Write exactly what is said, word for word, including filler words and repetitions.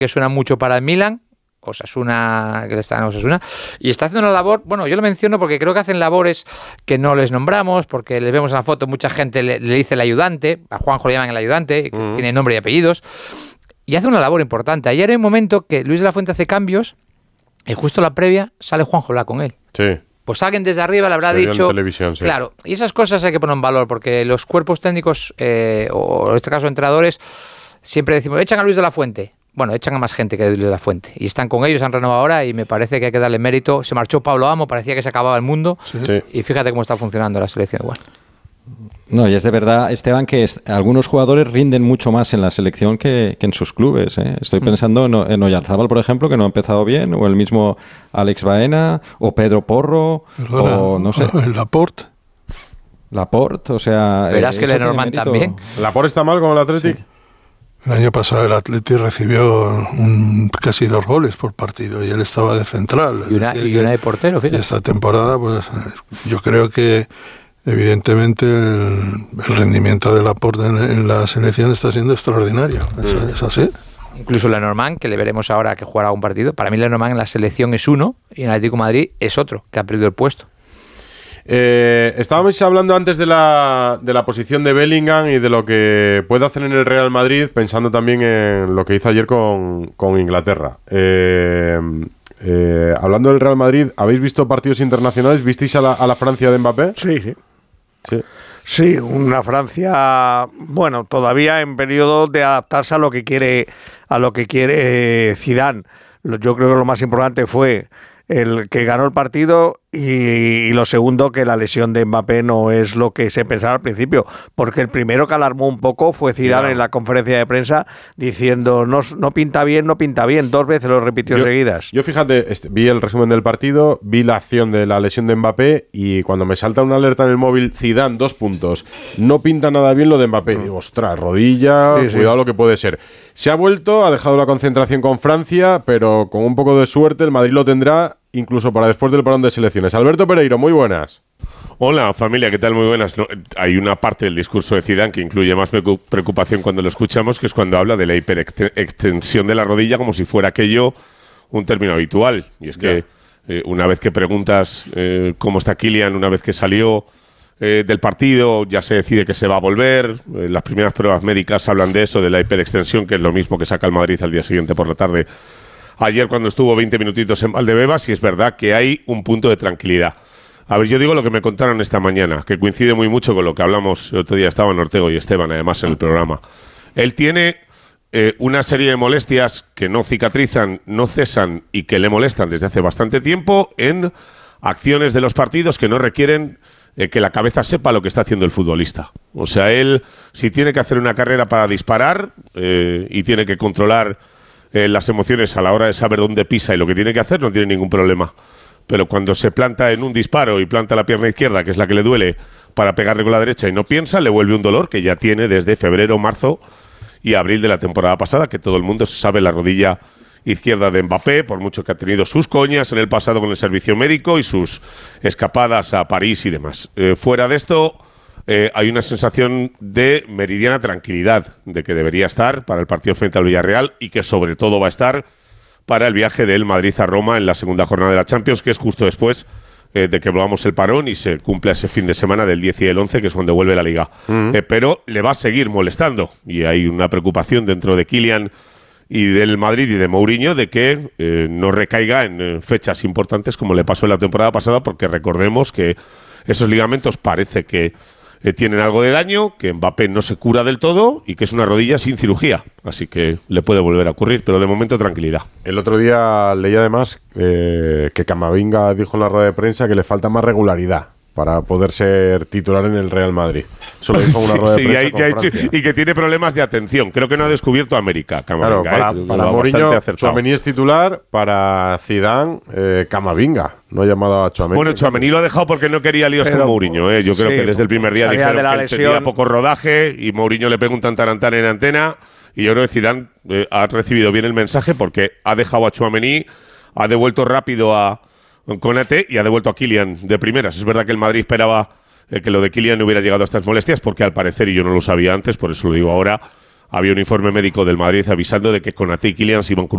que suena mucho para el Milan, Osasuna, que está en Osasuna, y está haciendo una labor, bueno, yo lo menciono porque creo que hacen labores que no les nombramos, porque les vemos en la foto, mucha gente le, le dice el ayudante, a Juanjo le llaman el ayudante, uh-huh. tiene nombre y apellidos, y hace una labor importante. Ayer hay un momento que Luis de la Fuente hace cambios, y justo la previa sale Juanjo hablar con él. Sí. Pues alguien desde arriba le habrá dicho... televisión, sí. Claro, y esas cosas hay que poner en valor, porque los cuerpos técnicos, eh, o en este caso entrenadores, siempre decimos, echan a Luis de la Fuente. Bueno, echan a más gente que Luis de la Fuente. Y están con ellos, han renovado ahora y me parece que hay que darle mérito. Se marchó Pablo Amo, parecía que se acababa el mundo. Sí. Sí. Y fíjate cómo está funcionando la selección igual. No, y es de verdad, Esteban, que es, algunos jugadores rinden mucho más en la selección que, que en sus clubes. ¿eh? Estoy pensando en, en Oyarzábal, por ejemplo, que no ha empezado bien, o el mismo Alex Baena, o Pedro Porro, Perdona, o no sé. El Laporte. Laporte, o sea... Verás que Lenormand también. ¿Laporte está mal con el Athletic? Sí. El año pasado el Atleti recibió un, casi dos goles por partido y él estaba de central. Y una, y una de portero, fíjate. Y esta temporada, pues yo creo que evidentemente el, el rendimiento de Laporte en, en la selección está siendo extraordinario. Es, mm. es así. Incluso Lenormand, que le veremos ahora que jugará un partido. Para mí Lenormand en la selección es uno y en el Atlético de Madrid es otro, que ha perdido el puesto. Eh, estábamos hablando antes de la, de la posición de Bellingham y de lo que puede hacer en el Real Madrid, pensando también en lo que hizo ayer con, con Inglaterra. Eh, eh, hablando del Real Madrid, ¿habéis visto partidos internacionales? ¿Visteis a la, a la Francia de Mbappé? Sí, sí. Sí. Sí, una Francia, bueno, todavía en periodo de adaptarse a lo que quiere, a lo que quiere Zidane. Yo creo que lo más importante fue el que ganó el partido y, y lo segundo, que la lesión de Mbappé no es lo que se pensaba al principio, porque el primero que alarmó un poco fue Zidane yeah. en la conferencia de prensa diciendo no, no pinta bien, no pinta bien, dos veces lo repitió yo, seguidas. Yo fíjate, este, vi el resumen del partido, vi la acción de la lesión de Mbappé y cuando me salta una alerta en el móvil, Zidane, dos puntos, no pinta nada bien lo de Mbappé, digo, ostras, rodilla, sí, cuidado sí. lo que puede ser. Se ha vuelto, ha dejado la concentración con Francia, pero con un poco de suerte el Madrid lo tendrá incluso para después del parón de selecciones. Alberto Pereiro, muy buenas. Hola familia, ¿qué tal? Muy buenas. No, hay una parte del discurso de Zidane que incluye más preocupación cuando lo escuchamos, que es cuando habla de la hiperextensión de la rodilla como si fuera aquello un término habitual. Y es que eh, una vez que preguntas eh, cómo está Kylian, una vez que salió eh, del partido, ya se decide que se va a volver. Eh, las primeras pruebas médicas hablan de eso, de la hiperextensión, que es lo mismo que saca el Madrid al día siguiente por la tarde. Ayer cuando estuvo veinte minutitos en Valdebebas, y es verdad que hay un punto de tranquilidad. A ver, yo digo lo que me contaron esta mañana, que coincide muy mucho con lo que hablamos el otro día. Estaban Ortego y Esteban, además, en el programa. Él tiene eh, una serie de molestias que no cicatrizan, no cesan y que le molestan desde hace bastante tiempo en acciones de los partidos que no requieren eh, que la cabeza sepa lo que está haciendo el futbolista. O sea, él, si tiene que hacer una carrera para disparar eh, y tiene que controlar Eh, las emociones a la hora de saber dónde pisa y lo que tiene que hacer, no tiene ningún problema. Pero cuando se planta en un disparo y planta la pierna izquierda, que es la que le duele, para pegarle con la derecha y no piensa, le vuelve un dolor que ya tiene desde febrero, marzo y abril de la temporada pasada, que todo el mundo sabe la rodilla izquierda de Mbappé, por mucho que ha tenido sus coñas en el pasado con el servicio médico y sus escapadas a París y demás. Eh, fuera de esto, Eh, hay una sensación de meridiana tranquilidad, de que debería estar para el partido frente al Villarreal y que sobre todo va a estar para el viaje del Madrid a Roma en la segunda jornada de la Champions, que es justo después eh, de que volvamos el parón y se cumpla ese fin de semana del diez y el once, que es cuando vuelve la Liga. Uh-huh. Eh, pero le va a seguir molestando y hay una preocupación dentro de Kylian y del Madrid y de Mourinho de que eh, no recaiga en eh, fechas importantes como le pasó en la temporada pasada, porque recordemos que esos ligamentos parece que Eh, tienen algo de daño, que Mbappé no se cura del todo y que es una rodilla sin cirugía. Así que le puede volver a ocurrir, pero de momento tranquilidad. El otro día leí además eh, que Camavinga dijo en la rueda de prensa que le falta más regularidad para poder ser titular en el Real Madrid. Eso lo dijo en una rueda sí, de prensa sí, con hay, Francia. Y que tiene problemas de atención. Creo que no ha descubierto América, Camavinga. Claro, para, ¿eh? para Mourinho, Tchouaméni es titular, para Zidane, eh, Camavinga. No ha llamado a Tchouaméni. Bueno, Tchouaméni lo ha dejado porque no quería líos con Mourinho. ¿eh? Yo creo sí, que desde el primer día dijeron de la que él tenía poco rodaje y Mourinho le preguntan tarantán en antena. Y yo creo que Zidane eh, ha recibido bien el mensaje porque ha dejado a Tchouaméni, ha devuelto rápido a Konaté y ha devuelto a Kylian de primeras. Es verdad que el Madrid esperaba eh, que lo de Kylian no hubiera llegado a estas molestias, porque al parecer, y yo no lo sabía antes, por eso lo digo ahora, había un informe médico del Madrid avisando de que Konaté y Kylian se iban con